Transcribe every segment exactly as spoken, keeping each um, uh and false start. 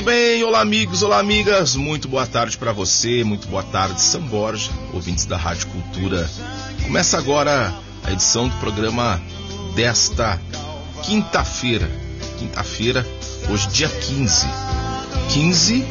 Muito bem, olá amigos, olá amigas, muito boa tarde para você, muito boa tarde São Borja, ouvintes da Rádio Cultura. Começa agora a edição do programa desta quinta-feira, quinta-feira, hoje dia quinze, quinze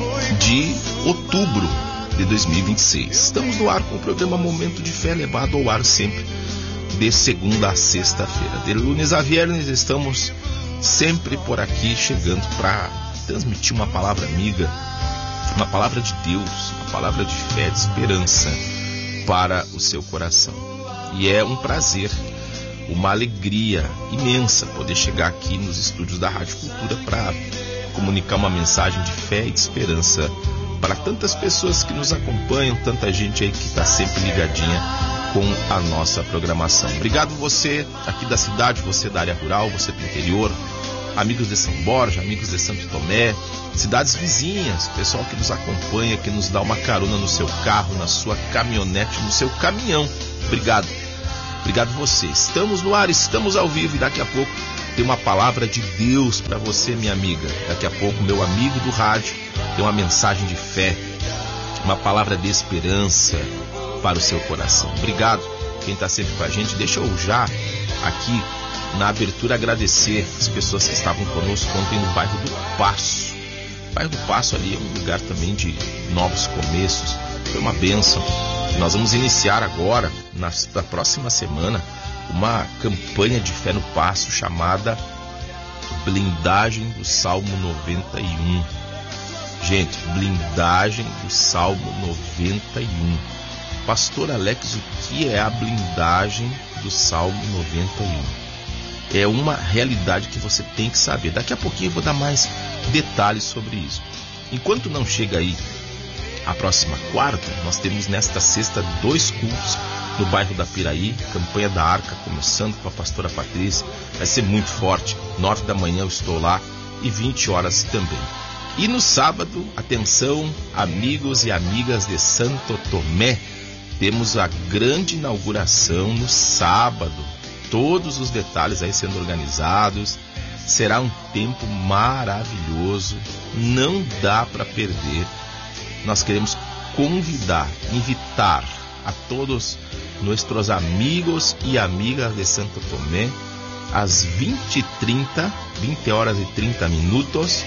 de outubro de dois mil e vinte e seis. Estamos no ar com o programa Momento de Fé, levado ao ar sempre de segunda a sexta-feira. De lunes a viernes estamos sempre por aqui chegando para transmitir uma palavra amiga, uma palavra de Deus, uma palavra de fé, de esperança para o seu coração. E é um prazer, uma alegria imensa poder chegar aqui nos estúdios da Rádio Cultura para comunicar uma mensagem de fé e de esperança para tantas pessoas que nos acompanham, tanta gente aí que está sempre ligadinha com a nossa programação. Obrigado você aqui da cidade, você da área rural, você do interior, amigos de São Borja, amigos de Santo Tomé, cidades vizinhas, pessoal que nos acompanha, que nos dá uma carona no seu carro, na sua caminhonete, no seu caminhão. Obrigado. Obrigado você. Estamos no ar, estamos ao vivo e daqui a pouco tem uma palavra de Deus para você, minha amiga. Daqui a pouco meu amigo do rádio tem uma mensagem de fé, uma palavra de esperança para o seu coração. Obrigado quem está sempre com a gente. Deixa eu já aqui na abertura agradecer as pessoas que estavam conosco ontem no bairro do Passo. O bairro do Passo ali é um lugar também de novos começos. Foi uma bênção. Nós vamos iniciar agora, na, na próxima semana, uma campanha de fé no Passo chamada Blindagem do Salmo noventa e um. Gente, Blindagem do Salmo noventa e um. Pastor Alex, o que é a blindagem do Salmo noventa e um? É uma realidade que você tem que saber. Daqui a pouquinho eu vou dar mais detalhes sobre isso. Enquanto não chega aí a próxima quarta, nós temos nesta sexta dois cultos no bairro da Piraí, campanha da Arca, começando com a pastora Patrícia. Vai ser muito forte. Nove da manhã eu estou lá e vinte horas também. E no sábado, atenção, amigos e amigas de Santo Tomé, temos a grande inauguração no sábado. Todos os detalhes aí sendo organizados. Será um tempo maravilhoso. Não dá para perder. Nós queremos convidar, invitar a todos nossos amigos e amigas de Santo Tomé às vinte e trinta, vinte horas e trinta minutos.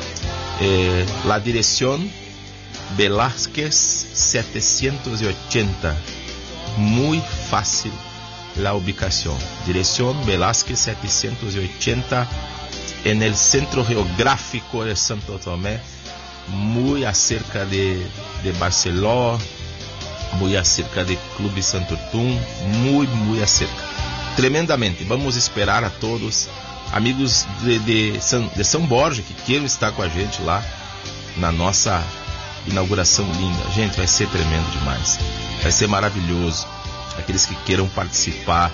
Eh, la dirección Velázquez setecientos ochenta. Muy fácil la ubicación. Dirección Velázquez setecientos ochenta en el centro geográfico de Santo Tomé, muy acerca de, de Barceló, muy acerca de Clube Santo Tum, muy, muy acerca. Tremendamente. Vamos esperar a todos, amigos de, de, São, de São Borja, que queiram estar com a gente lá na nossa inauguração linda. Gente, vai ser tremendo demais. Vai ser maravilhoso. Aqueles que queiram participar,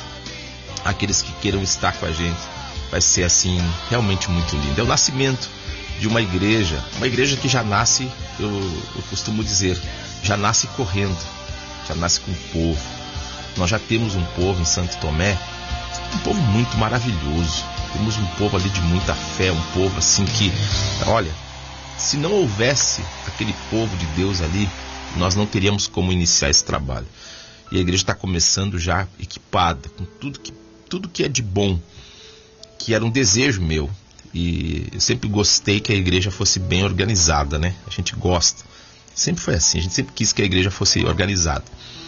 aqueles que queiram estar com a gente, vai ser assim, realmente muito lindo. É o nascimento de uma igreja, uma igreja que já nasce, eu, eu costumo dizer, já nasce correndo, já nasce com o povo. Nós já temos um povo em Santo Tomé, um povo muito maravilhoso. Temos um povo ali de muita fé, um povo assim que, olha, se não houvesse aquele povo de Deus ali, nós não teríamos como iniciar esse trabalho. E a igreja está começando já equipada, com tudo que, tudo que é de bom, que era um desejo meu. E eu sempre gostei que a igreja fosse bem organizada, né? A gente gosta. Sempre foi assim, a gente sempre quis que a igreja fosse organizada.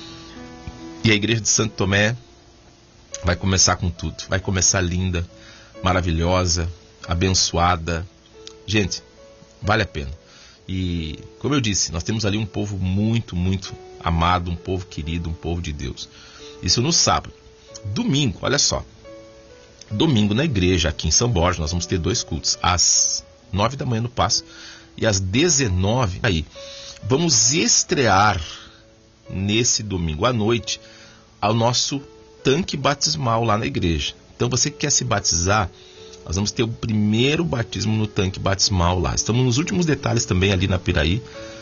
E a igreja de Santo Tomé vai começar com tudo. Vai começar linda, maravilhosa, abençoada. Gente, vale a pena. E, como eu disse, nós temos ali um povo muito, muito amado, um povo querido, um povo de Deus. Isso no sábado. Domingo, olha só. Domingo na igreja, aqui em São Borja, nós vamos ter dois cultos. Às nove da manhã no Passo e às dezenove. Aí, vamos estrear nesse domingo à noite ao nosso tanque batismal lá na igreja. Então, você que quer se batizar, nós vamos ter o primeiro batismo no tanque batismal lá. Estamos nos últimos detalhes também ali na Piraí.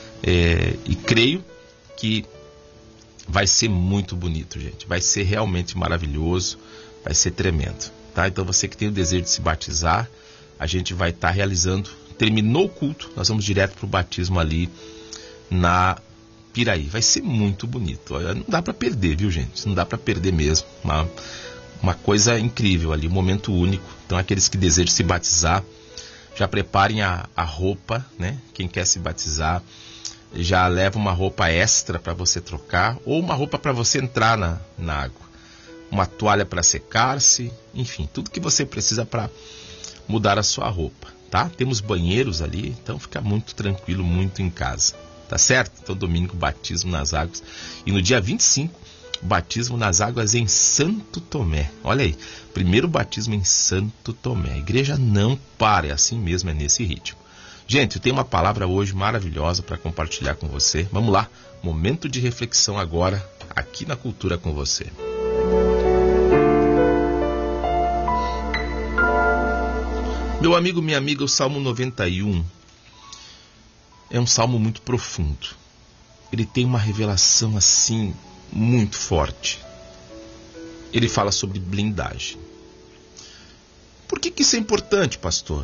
É, e creio que vai ser muito bonito, gente. Vai ser realmente maravilhoso. Vai ser tremendo. Tá? Então você que tem o desejo de se batizar, a gente vai estar tá realizando Terminou o culto, nós vamos direto para o batismo ali na Piraí. Vai ser muito bonito. Não dá para perder, viu, gente? Não dá para perder mesmo. Uma, uma coisa incrível ali, um momento único. Então, aqueles que desejam se batizar, já preparem a, a roupa, né? Quem quer se batizar, já leva uma roupa extra para você trocar, ou uma roupa para você entrar na, na água. Uma toalha para secar-se, enfim, tudo que você precisa para mudar a sua roupa, tá? Temos banheiros ali, então fica muito tranquilo, muito em casa, tá certo? Então domingo, batismo nas águas. E no dia vinte e cinco, batismo nas águas em Santo Tomé. Olha aí, primeiro batismo em Santo Tomé. A igreja não para, é assim mesmo, é nesse ritmo. Gente, eu tenho uma palavra hoje maravilhosa para compartilhar com você. Vamos lá, momento de reflexão agora, aqui na Cultura com você. Meu amigo, minha amiga, o Salmo noventa e um é um salmo muito profundo. Ele tem uma revelação assim muito forte. Ele fala sobre blindagem. Por que que isso é importante, pastor?